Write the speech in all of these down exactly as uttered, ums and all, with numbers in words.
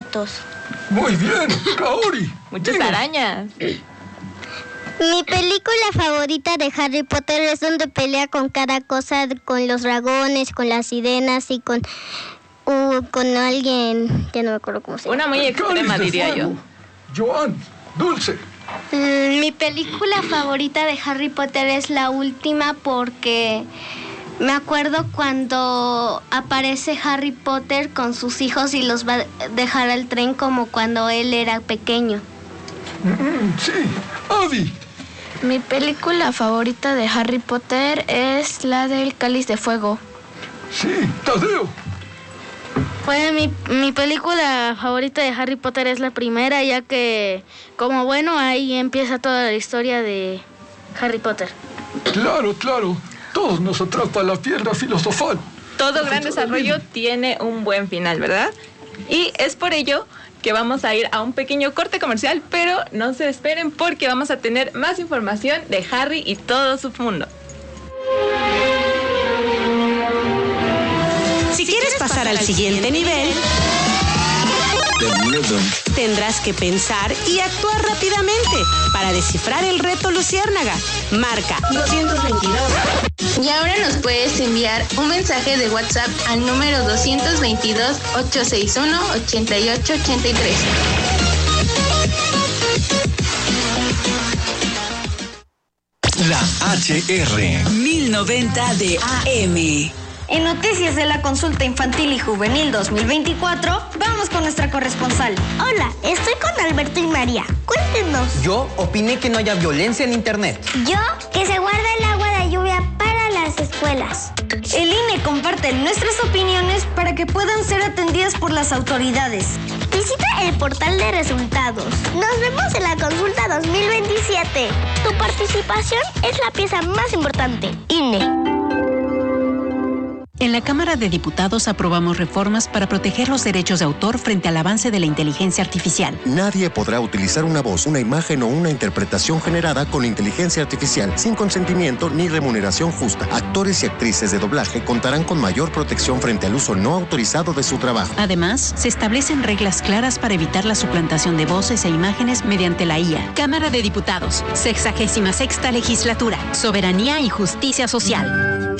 insectos. Muy bien, Kaori. Muchas Dime. arañas. Mi película favorita de Harry Potter es donde pelea con cada cosa, con los dragones, con las sirenas y con uh, con alguien, ya no me acuerdo cómo se llama. Una muy extrema, Cáliz de diría yo. fuego. Joan, Dulce. Mm, mi película favorita de Harry Potter es la última porque me acuerdo cuando aparece Harry Potter con sus hijos y los va a dejar al tren como cuando él era pequeño. Mm, sí, Abby. Mi película favorita de Harry Potter es la del Cáliz de Fuego. Sí, Tadeo. Pues mi, mi película favorita de Harry Potter es la primera, ya que, como bueno, ahí empieza toda la historia de Harry Potter. Claro, claro. Todos nos atrapa la piedra filosofal. Todo gran desarrollo tiene un buen final, ¿verdad? Y es por ello que vamos a ir a un pequeño corte comercial, pero no se esperen porque vamos a tener más información de Harry y todo su mundo. Si quieres pasar al siguiente nivel, tendrás que pensar y actuar rápidamente para descifrar el reto Luciérnaga. Marca doscientos veintidós. Y ahora nos puedes enviar un mensaje de WhatsApp al número doscientos veintidós, ochocientos sesenta y uno, ochenta y ocho ochenta y tres. La H R mil noventa de A M. En Noticias de la Consulta Infantil y Juvenil dos mil veinticuatro, vamos con nuestra corresponsal. Hola, estoy con Alberto y María. Cuéntenos. Yo opiné que no haya violencia en Internet. Yo, que se guarda el agua de lluvia para las escuelas. El I N E comparte nuestras opiniones para que puedan ser atendidas por las autoridades. Visita el portal de resultados. Nos vemos en la consulta dos mil veintisiete. Tu participación es la pieza más importante. I N E. En la Cámara de Diputados aprobamos reformas para proteger los derechos de autor frente al avance de la inteligencia artificial. Nadie podrá utilizar una voz, una imagen o una interpretación generada con inteligencia artificial sin consentimiento ni remuneración justa. Actores y actrices de doblaje contarán con mayor protección frente al uso no autorizado de su trabajo. Además, se establecen reglas claras para evitar la suplantación de voces e imágenes mediante la I A. Cámara de Diputados, sexagésima sexta legislatura, soberanía y justicia social.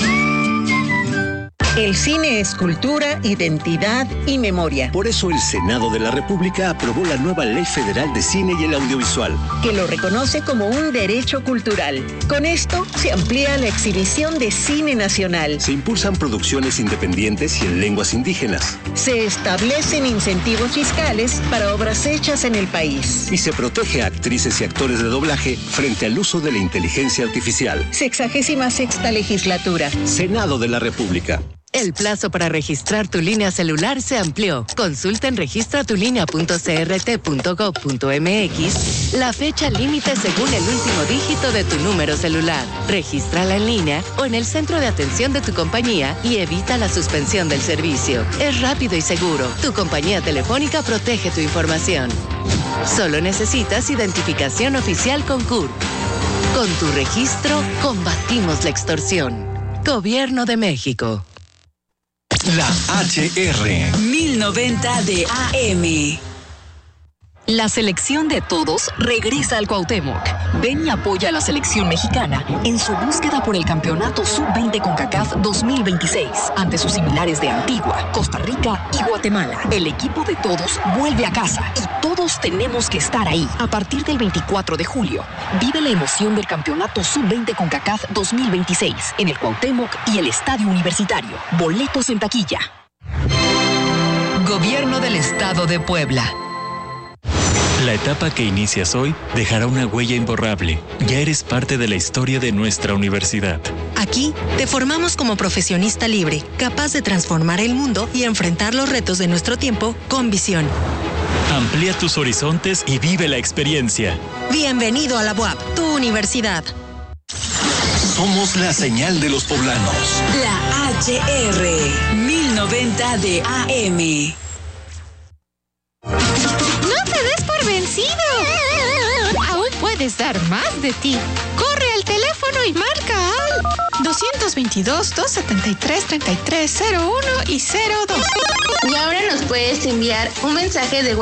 El cine es cultura, identidad y memoria. Por eso el Senado de la República aprobó la nueva Ley Federal de Cine y el Audiovisual, que lo reconoce como un derecho cultural. Con esto se amplía la exhibición de cine nacional. Se impulsan producciones independientes y en lenguas indígenas. Se establecen incentivos fiscales para obras hechas en el país. Y se protege a actrices y actores de doblaje frente al uso de la inteligencia artificial. Sexagésima sexta legislatura. Senado de la República. El plazo para registrar tu línea celular se amplió. Consulta en registra tu línea punto c r t punto gov punto m x la fecha límite según el último dígito de tu número celular. Regístrala en línea o en el centro de atención de tu compañía y evita la suspensión del servicio. Es rápido y seguro. Tu compañía telefónica protege tu información. Solo necesitas identificación oficial con C U R. Con tu registro, combatimos la extorsión. Gobierno de México. La H R mil noventa de A M. La selección de todos regresa al Cuauhtémoc. Ven y apoya a la selección mexicana en su búsqueda por el campeonato sub veinte CONCACAF dos mil veintiséis ante sus similares de Antigua, Costa Rica y Guatemala. El equipo de todos vuelve a casa y todos tenemos que estar ahí. A partir del veinticuatro de julio, vive la emoción del campeonato sub veinte CONCACAF dos mil veintiséis en el Cuauhtémoc y el Estadio Universitario. Boletos en taquilla. Gobierno del Estado de Puebla. La etapa que inicias hoy dejará una huella imborrable. Ya eres parte de la historia de nuestra universidad. Aquí te formamos como profesionista libre, capaz de transformar el mundo y enfrentar los retos de nuestro tiempo con visión. Amplía tus horizontes y vive la experiencia. Bienvenido a la U A P, tu universidad. Somos la señal de los poblanos. La H R mil noventa de A M. Vencido. Aún puedes dar más de ti. Corre al teléfono y marca al doscientos veintidós, doscientos setenta y tres, treinta y tres cero uno y cero dos. Y ahora nos puedes enviar un mensaje de